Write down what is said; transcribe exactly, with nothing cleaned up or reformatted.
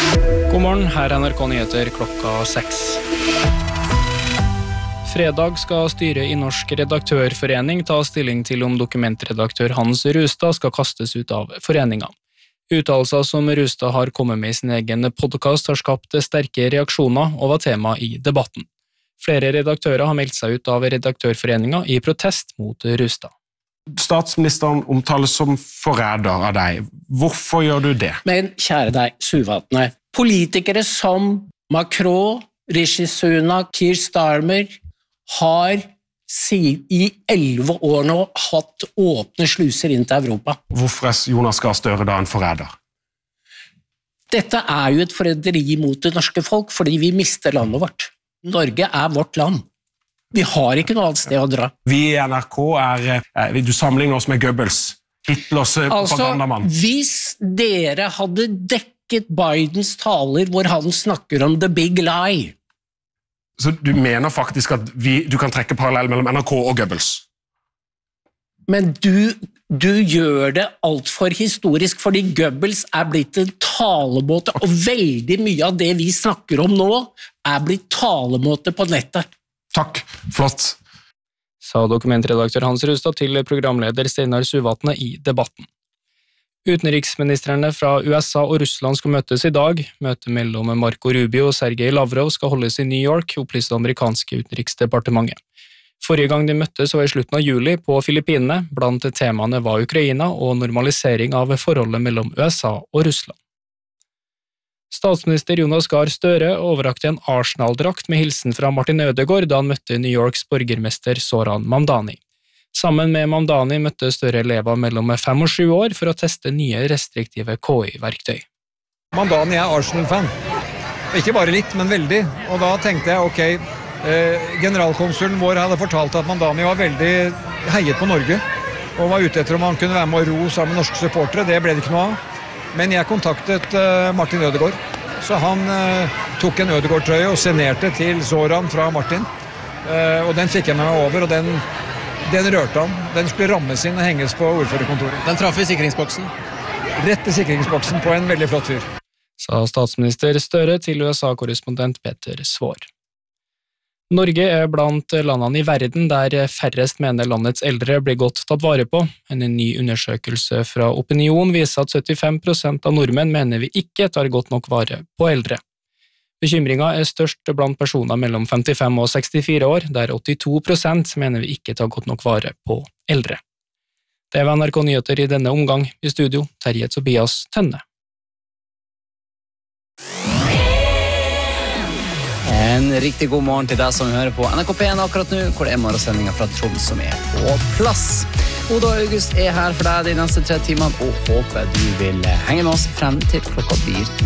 God morgen, her er N R K Nyheter klokka seks. Fredag skal styret i Norsk Redaktørforening ta stilling til om dokumentredaktør Hans Rustad skal kastes ut av foreningen. Uttalelser som Rustad har kommet med i sin egen podcast har skapt sterke reaksjoner og var tema i debatten. Flere redaktører har meldt seg ut av Redaktørforeningen i protest mot Rustad. Statsministeren omtales som forræder av deg. Hvorfor gjør du det? Men kjære deg, Suvatne, politikere som Macron, Rishi Sunak, Keir Starmer har i elleve år nå hatt åpne sluser inn til Europa. Hvorfor er Jonas Gahr Støre da en forræder? Dette er jo et forræderi mot det norske folk, fordi vi mister landet vårt. Norge er vårt land. Vi har ikke noe annet sted å dra. Vi i N R K er, du sammenligner oss med Goebbels, Hitlers propagandamann. Altså, hvis dere hadde dekket Bidens taler hvor han snakker om the big lie. Så du mener faktisk at vi, du kan trekke parallell mellom N R K og Goebbels? Men du, du gjør det alt for historisk, fordi Goebbels er blitt en talemåte, og veldig mye av det vi snakker om nå er blitt talemåte på nettet. Takk, flott. Sa dokumentredaktør Hans Rustad til programleder Steinar Suvatne i debatten. Utenriksministrene fra U S A og Russland skal møtes i dag. Møtet mellom Marco Rubio og Sergej Lavrov skal holdes i New York, opplyste det amerikanske utenriksdepartementet. Forrige gang de møttes var i slutten av juli på Filippinene. Blant temaene var Ukraina og normalisering av forholdet mellom U S A og Russland. Statsminister Jonas Gahr Støre overrakte en Arsenal-drakt med hilsen fra Martin Ødegaard da han møtte New Yorks borgermester Zoran Mamdani. Sammen med Mamdani møtte Støre elever mellom fem og sju år for å teste nye restriktive K I-verktøy. Mamdani er Arsenal-fan. Ikke bare litt, men veldig. Og da tenkte jeg, ok, eh, generalkonsulen vår hadde fortalt at Mamdani var veldig heiet på Norge, og var ute etter om han kunne være med å ro sammen med norske supportere. Det ble det ikke noe av. Men jeg kontaktet uh, Martin Ødegaard, så han uh, tok en Ødegaard-trøye og signerte til Zoran fra Martin. Uh, og den fikk jeg med meg over, og den, den rørte han. Den skulle rammes inn og henges på ordførerkontoret. Den traff i sikringsboksen? Rett i sikringsboksen på en veldig flott fyr. Sa statsminister Støre til U S A-korrespondent Peter Svår. Norge er blant landene i verden der færrest mener landets eldre blir godt tatt vare på. En ny undersøkelse fra Opinion viser at syttifem prosent av nordmenn mener vi ikke tar godt nok vare på eldre. Bekymringen er størst blant personer mellom femtifem og sekstifire år, der åttito prosent mener vi ikke tar godt nok vare på eldre. Det var N R K Nyheter i denne omgang. I studio, Terje Tobias Tønne. En riktig god morgen til deg som hører på N R K P en akkurat nå, hvor det er morgensendingen fra Trond som er på plass. Oda August er her for deg de neste tre timene, og håper du vil henge med oss frem til klokka blir